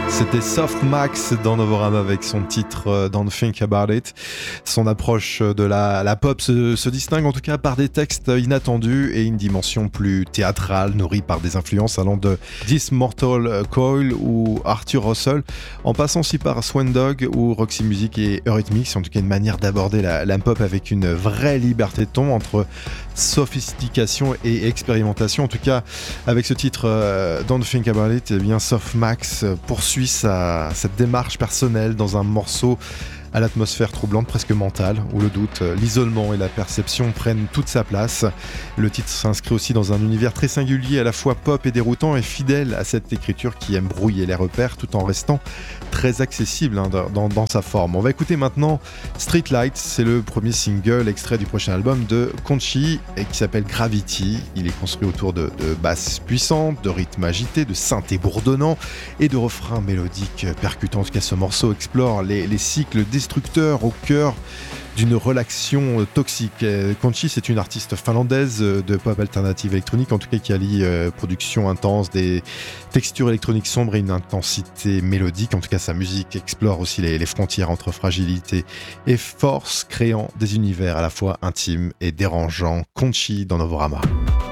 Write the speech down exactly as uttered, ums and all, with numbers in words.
C'était Soft Max dans Novorama avec son titre euh, Don't Think About It. Son approche de la, la pop se, se distingue en tout cas par des textes inattendus et une dimension plus théâtrale nourrie par des influences allant de This Mortal Coil ou Arthur Russell en passant aussi par Swan Dog ou Roxy Music et Eurythmics. En tout cas une manière d'aborder la, la pop avec une vraie liberté de ton entre sophistication et expérimentation. En tout cas avec ce titre euh, Don't Think About It, eh bien Soft Max poursuit sa, cette démarche personnelle dans un morceau à l'atmosphère troublante, presque mentale, où le doute, l'isolement et la perception prennent toute sa place. Le titre s'inscrit aussi dans un univers très singulier, à la fois pop et déroutant, et fidèle à cette écriture qui aime brouiller les repères tout en restant très accessible hein, dans, dans sa forme. On va écouter maintenant Streetlights, c'est le premier single extrait du prochain album de Conchi et qui s'appelle Gravity. Il est construit autour de, de basses puissantes, de rythmes agités, de synthés bourdonnants et de refrains mélodiques percutants. En tout cas, ce morceau explore les, les cycles destructeurs au cœur d'une relaxation toxique. Conchi, c'est une artiste finlandaise de pop alternative électronique, en tout cas qui allie euh, production intense, des textures électroniques sombres et une intensité mélodique. En tout cas, sa musique explore aussi les, les frontières entre fragilité et force, créant des univers à la fois intimes et dérangeants. Conchi dans Novorama.